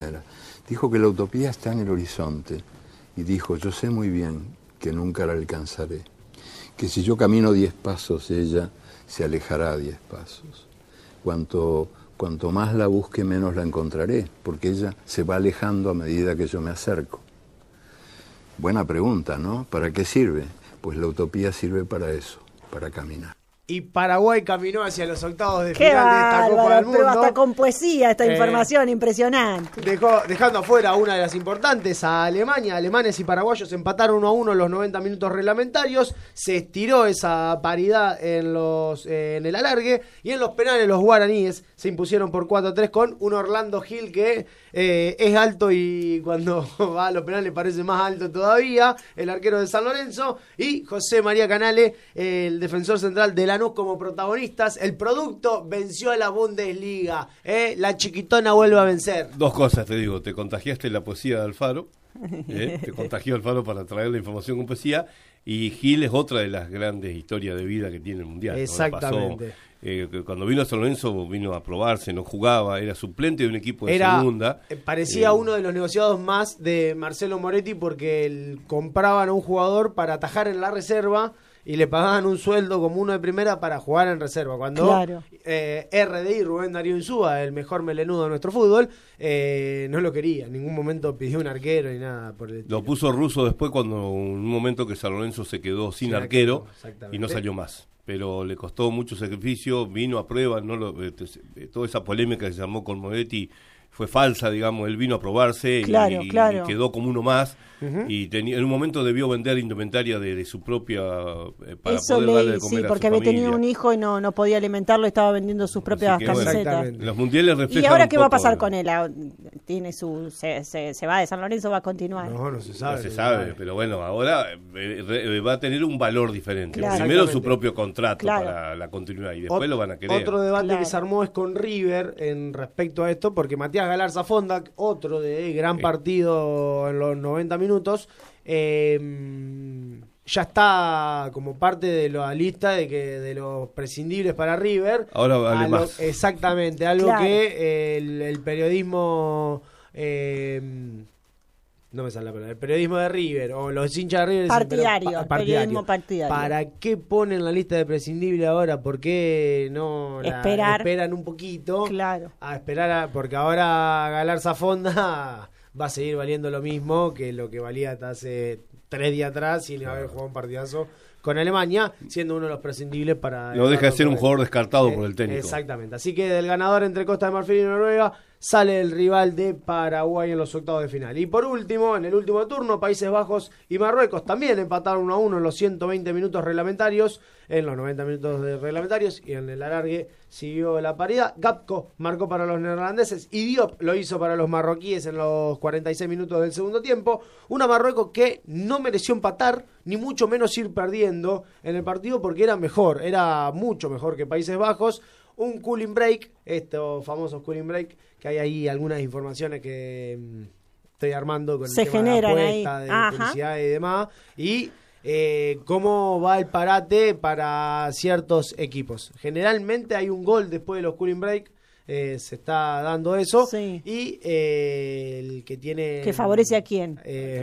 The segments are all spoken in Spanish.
Dijo que la utopía está en el horizonte y dijo, yo sé muy bien que nunca la alcanzaré, que si yo camino 10 pasos, ella se alejará 10 pasos. Cuanto más la busque, menos la encontraré, porque ella se va alejando a medida que yo me acerco. Buena pregunta, ¿no? ¿Para qué sirve? Pues la utopía sirve para eso, para caminar. Y Paraguay caminó hacia los octavos de final de esta Copa del Mundo. Pero hasta con poesía esta información, impresionante. Dejando afuera una de las importantes, a Alemania. Alemanes y paraguayos empataron 1-1 en los 90 minutos reglamentarios. Se estiró esa paridad en el alargue. Y en los penales los guaraníes se impusieron por 4-3 con un Orlando Gil que es alto y cuando va a los penales parece más alto todavía. El arquero de San Lorenzo. Y José María Canale, el defensor central de Lanús, como protagonistas. El producto venció a la Bundesliga. La chiquitona vuelve a vencer. Dos cosas te digo. Te contagiaste la poesía de Alfaro. Te contagió Alfaro para traer la información con poesía. Y Gil es otra de las grandes historias de vida que tiene el Mundial. Exactamente. Cuando vino a San Lorenzo vino a probarse, no jugaba, era suplente de un equipo de segunda. Parecía uno de los negociados más de Marcelo Moretti porque compraban a un jugador para atajar en la reserva y le pagaban un sueldo como uno de primera para jugar en reserva. Cuando RDI, Rubén Darío Insúa, el mejor melenudo de nuestro fútbol, no lo quería. En ningún momento pidió un arquero ni nada por el estilo. Lo puso Russo después cuando en un momento que San Lorenzo se quedó sin arquero y no salió más. Pero le costó mucho sacrificio, vino a prueba, toda esa polémica que se armó con Moretti fue falsa, digamos, él vino a probarse y quedó como uno más. Y en un momento debió vender indumentaria de su propia para eso poder darle de comer a su porque había familia. tenido un hijo y no podía alimentarlo, estaba vendiendo sus propias camisetas. Los mundiales reflejan. ¿Y ahora qué va a pasar con él? Tiene se va de San Lorenzo, va a continuar. No se sabe. No se sabe, pero bueno, ahora va a tener un valor diferente. Claro. Primero su propio contrato para la continuidad y después lo van a querer. Otro debate que se armó es con River en respecto a esto, porque Matías Galarza Fonda, otro de gran partido en los 90 minutos, ya está como parte de la lista de los prescindibles para River. Ahora vale más. Exactamente, algo que el periodismo... no me sale la palabra, el periodismo de River o los hinchas de River periodismo partidario. ¿Para qué ponen la lista de prescindible ahora? ¿Por qué no esperan un poquito? Claro. A esperar porque ahora Galarza Fonda va a seguir valiendo lo mismo que lo que valía hasta hace 3 días atrás sin haber jugado un partidazo con Alemania, siendo uno de los prescindibles para... No deja de ser un jugador descartado por el técnico. Exactamente. Así que del ganador entre Costa de Marfil y Noruega sale el rival de Paraguay en los octavos de final. Y por último, en el último turno, Países Bajos y Marruecos también empataron 1-1 en los 120 minutos reglamentarios, en los 90 minutos de reglamentarios, y en el alargue siguió la paridad. Gapco marcó para los neerlandeses y Diop lo hizo para los marroquíes en los 46 minutos del segundo tiempo. Una Marruecos que no mereció empatar, ni mucho menos ir perdiendo en el partido porque era mucho mejor que Países Bajos. Un cooling break, estos famosos cooling break, que hay ahí algunas informaciones que estoy armando con el tema de la apuesta, de publicidad y demás, y cómo va el parate para ciertos equipos. Generalmente hay un gol después de los cooling break, se está dando eso, y el que tiene... ¿Que favorece a quién?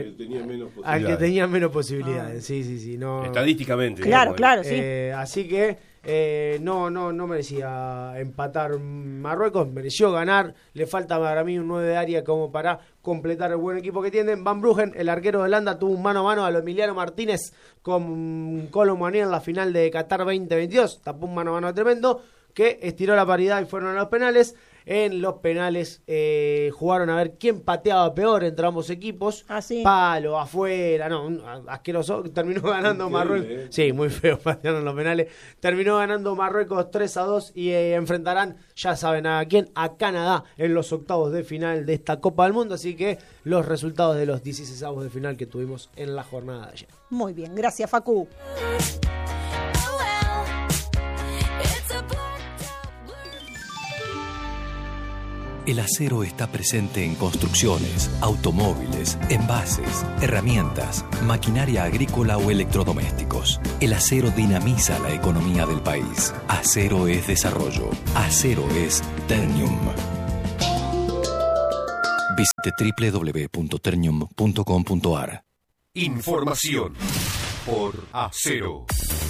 Al que tenía menos posibilidades. Sí, no... Estadísticamente. Claro, sí. Así que no merecía empatar Marruecos, mereció ganar. Le falta para mí un 9 de área como para completar el buen equipo que tienen. Van Bruggen, el arquero de Holanda, tuvo un mano a mano a lo Emiliano Martínez con Kolo Muani en la final de Qatar 2022. Tapó un mano a mano tremendo que estiró la paridad y fueron a los penales. En los penales jugaron a ver quién pateaba peor entre ambos equipos. Palo, afuera, asqueroso. Terminó ganando Marruecos. Sí, muy feo patearon los penales. Terminó ganando Marruecos 3-2 y enfrentarán, ya saben a quién, a Canadá en los octavos de final de esta Copa del Mundo. Así que los resultados de los 16avos de final que tuvimos en la jornada de ayer. Muy bien, gracias Facu. El acero está presente en construcciones, automóviles, envases, herramientas, maquinaria agrícola o electrodomésticos. El acero dinamiza la economía del país. Acero es desarrollo. Acero es Ternium. Visite www.ternium.com.ar. Información por Acero.